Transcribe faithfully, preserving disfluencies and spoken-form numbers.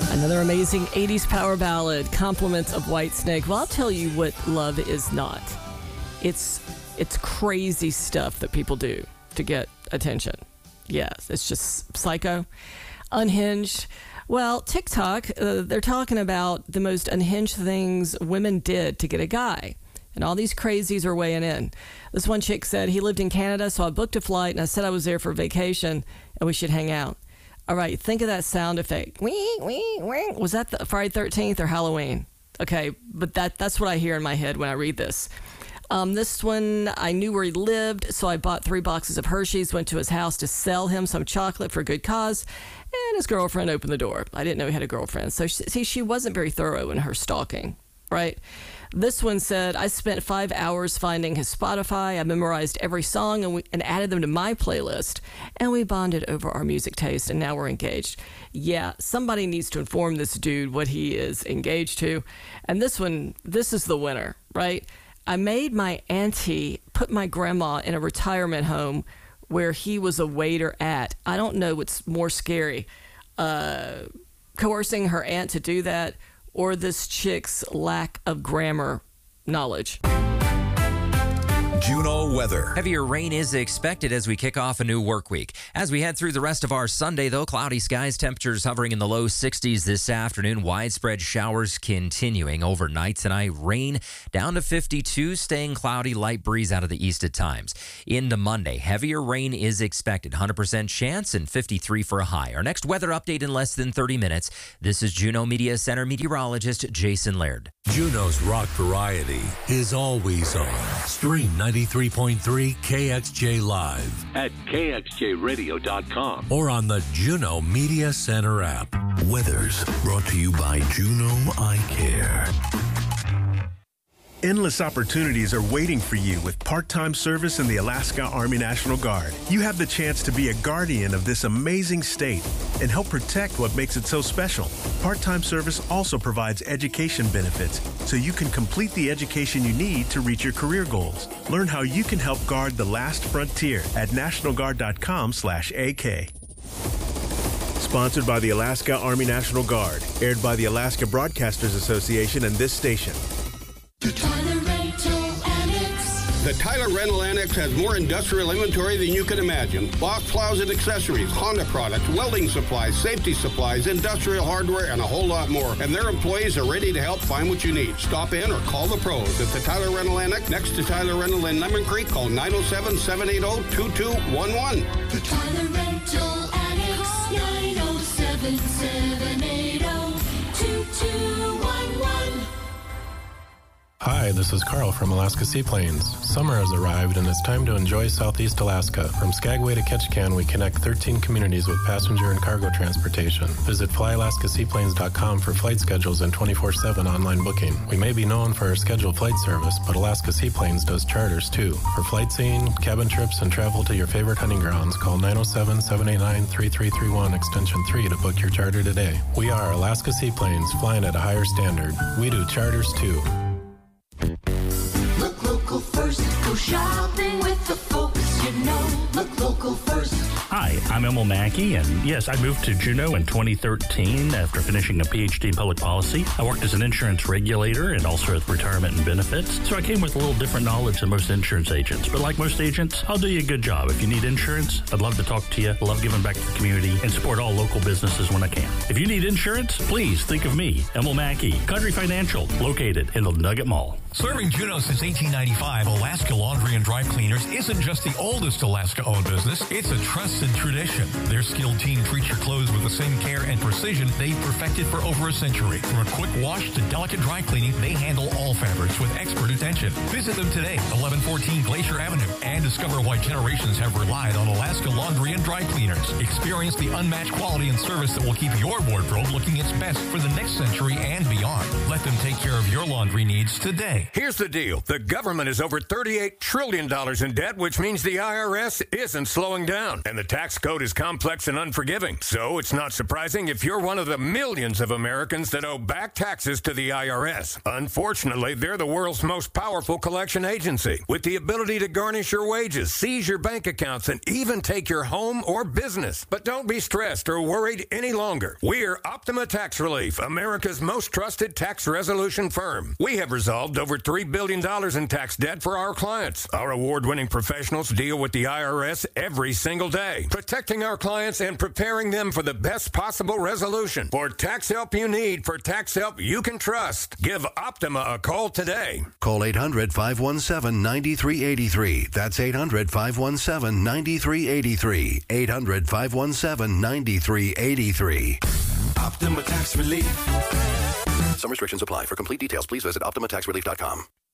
Another amazing eighties power ballad, Compliments of Whitesnake. Well, I'll tell you what love is not. It's it's crazy stuff that people do to get attention. Yes, it's just psycho, unhinged. Well, TikTok, uh, they're talking about the most unhinged things women did to get a guy. And all these crazies are weighing in. This one chick said, he lived in Canada, so I booked a flight and I said I was there for vacation and we should hang out. All right, think of that sound effect. Wee, wee, wee. Was that the Friday thirteenth or Halloween? Okay, but that that's what I hear in my head when I read this. Um, this one, I knew where he lived, so I bought three boxes of Hershey's, went to his house to sell him some chocolate for a good cause, and his girlfriend opened the door. I didn't know he had a girlfriend. So, she, see, she wasn't very thorough in her stalking, right? This one said, I spent five hours finding his Spotify. I memorized every song and, we, and added them to my playlist. And we bonded over our music taste, and now we're engaged. Yeah, somebody needs to inform this dude what he is engaged to. And this one, this is the winner, right? I made my auntie put my grandma in a retirement home where he was a waiter at. I don't know what's more scary, uh, coercing her aunt to do that, or this chick's lack of grammar knowledge. Juneau weather. Heavier rain is expected as we kick off a new work week. As we head through the rest of our Sunday, though, cloudy skies, temperatures hovering in the low sixties this afternoon. Widespread showers continuing overnight tonight. Rain down to fifty-two, staying cloudy, light breeze out of the east at times. Into Monday, heavier rain is expected. one hundred percent chance and fifty-three for a high. Our next weather update in less than thirty minutes. This is Juneau Media Center meteorologist Jason Laird. Juneau's rock variety is always on. Stream ninety-three point three K X J Live at K X J radio dot com or on the Juneau Media Center app. Weather's brought to you by Juneau Eye Care. Endless opportunities are waiting for you with part-time service in the Alaska Army National Guard. You have the chance to be a guardian of this amazing state and help protect what makes it so special. Part-time service also provides education benefits, so you can complete the education you need to reach your career goals. Learn how you can help guard the last frontier at national guard dot com slash A K. Sponsored by the Alaska Army National Guard. Aired by the Alaska Broadcasters Association and this station. The Tyler Rental Annex. The Tyler Rental Annex has more industrial inventory than you can imagine. Box plows and accessories, Honda products, welding supplies, safety supplies, industrial hardware, and a whole lot more. And their employees are ready to help find what you need. Stop in or call the pros at the Tyler Rental Annex next to Tyler Rental in Lemon Creek. Call nine oh seven, seven eight oh, two two one one. The Tyler Rental Annex. nine oh seven, seven eight oh, two two one one. Hi, this is Carl from Alaska Seaplanes. Summer has arrived and it's time to enjoy Southeast Alaska. From Skagway to Ketchikan, we connect thirteen communities with passenger and cargo transportation. Visit fly alaska seaplanes dot com for flight schedules and twenty-four seven online booking. We may be known for our scheduled flight service, but Alaska Seaplanes does charters too. For flight seeing, cabin trips, and travel to your favorite hunting grounds, call nine oh seven, seven eight nine, three three three one extension three to book your charter today. We are Alaska Seaplanes, flying at a higher standard. We do charters too. Look local first. Go shopping with the folks you know. Look local first. Hi, I'm Emil Mackey, and yes, I moved to Juneau in twenty thirteen after finishing a P H D in public policy. I worked as an insurance regulator and also with retirement and benefits, so I came with a little different knowledge than most insurance agents. But like most agents, I'll do you a good job. If you need insurance, I'd love to talk to you, love giving back to the community, and support all local businesses when I can. If you need insurance, please think of me, Emil Mackey, Country Financial, located in the Nugget Mall. Serving Juneau since eighteen ninety-five, Alaska Laundry and Dry Cleaners isn't just the oldest Alaska-owned business, it's a trusted tradition. Their skilled team treats your clothes with the same care and precision they've perfected for over a century. From a quick wash to delicate dry cleaning, they handle all fabrics with expert attention. Visit them today, eleven fourteen Glacier Avenue, and discover why generations have relied on Alaska Laundry and Dry Cleaners. Experience the unmatched quality and service that will keep your wardrobe looking its best for the next century and beyond. Let them take care of your laundry needs today. today. Here's the deal. The government is over thirty-eight trillion dollars in debt, which means the I R S isn't slowing down. And the tax code is complex and unforgiving. So it's not surprising if you're one of the millions of Americans that owe back taxes to the I R S. Unfortunately, they're the world's most powerful collection agency, with the ability to garnish your wages, seize your bank accounts, and even take your home or business. But don't be stressed or worried any longer. We're Optima Tax Relief, America's most trusted tax resolution firm. We have resolved over three billion dollars in tax debt for our clients. Our award-winning professionals deal with the I R S every single day, protecting our clients and preparing them for the best possible resolution. For tax help you need, for tax help you can trust, give Optima a call today. Call eight hundred, five one seven, nine three eight three. That's eight hundred, five one seven, nine three eight three. eight hundred, five one seven, nine three eight three. Optima Tax Relief. Some restrictions apply. For complete details, please visit Optima Tax Relief dot com.